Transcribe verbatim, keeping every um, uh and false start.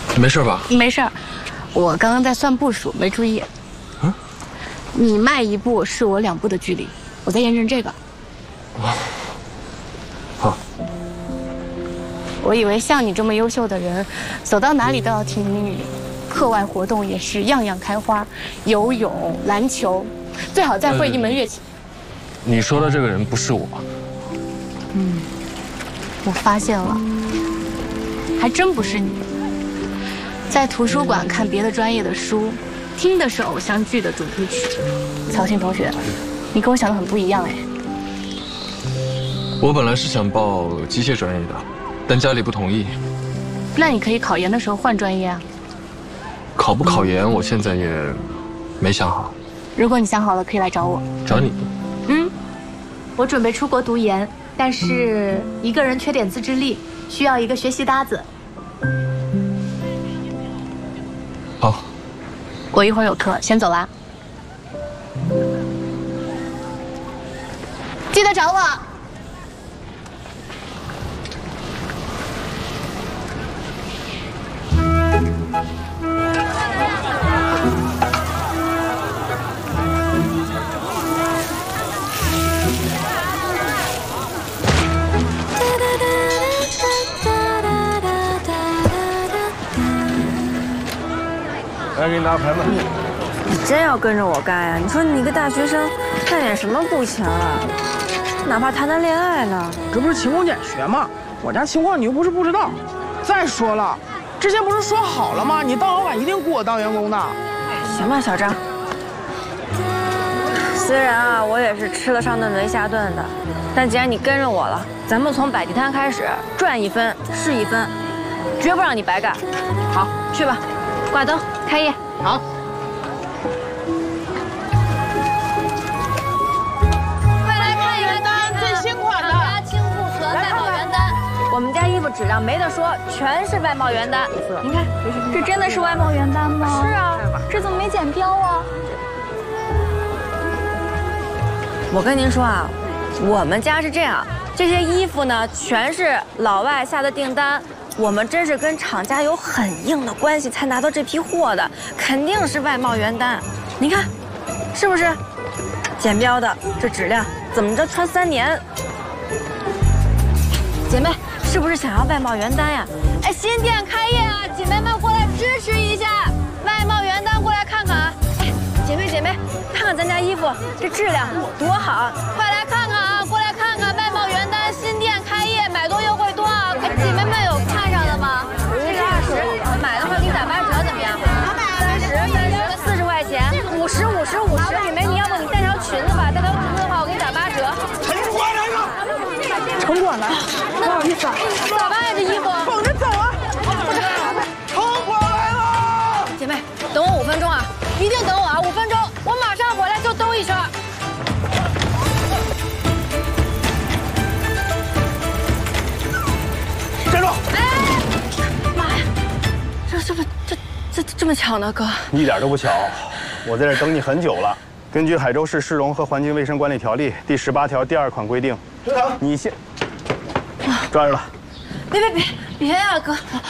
没事吧？ 没事儿，我刚刚在算步数，没注意。嗯，你迈一步是我两步的距离，我在验证这个。 好。 我以为像你这么优秀的人，走到哪里都要听英语，课外活动也是样样开花，游泳、篮球，最好再会一门乐器。 你说的这个人不是我。 嗯，我发现了，还真不是你。在图书馆看别的专业的书，听的是偶像剧的主题曲。曹信同学，你跟我想的很不一样哎。 我本来是想报机械专业的，但家里不同意。 那你可以考研的时候换专业啊。 考不考研，我现在也没想好。 如果你想好了，可以来找我。 找你？ 嗯， 我准备出国读研，但是一个人缺点自制力，需要一个学习搭子。 好， 我一会儿有课，先走啦。记得找我。 来，给你拿个牌子。 你你真要跟着我干呀？你说你个大学生，干点什么不行啊？哪怕谈谈恋爱呢？ 这不是勤工俭学吗？我家情况你又不是不知道。再说了，之前不是说好了吗？你当老板一定雇我当员工的。 行吧，小张。虽然啊，我也是吃了上顿没下顿的，但既然你跟着我了，咱们从摆地摊开始，赚一分是一分，绝不让你白干。好，去吧，挂灯，开业。 好。 快来看原单， 最新款的， 家清库存外贸原单。我们家衣服质量没得说，全是外贸原单。您看， 这真的是外贸原单吗？ 是啊， 这怎么没剪标啊？ 我跟您说啊，我们家是这样，这些衣服呢全是老外下的订单，我们真是跟厂家有很硬的关系才拿到这批货的，肯定是外贸原单。您看，是不是？剪标的，这质量怎么着穿三年？姐妹，是不是想要外贸原单呀？哎，新店开业啊，姐妹们过来支持一下，外贸原单过来看看啊！哎，姐妹姐妹，看看咱家衣服这质量多好，快来看看啊！过来看看外贸原单新店开业，买多优惠多啊！哎，姐妹们有看上的吗？这个二十，买的话给你打八折，怎么样？三十，三十，四十块钱，五十，五十，五十。姐妹，你要不你带条裙子吧？带条裙子的话，我给你打八折。 城管来了！城管来了，不好意思啊。 咋办呀？这衣服？ 等着走啊！城管来了！ 姐妹，等我五分钟啊！一定等我啊！五分钟，我马上回来就兜一圈。 站住！ 哎，妈呀，这这不这这这么巧呢，哥？ 一点都不巧，我在这等你很久了。根据海州市市容和环境卫生管理条例第十八条第二款规定，你先抓着了。 别别别别呀，哥！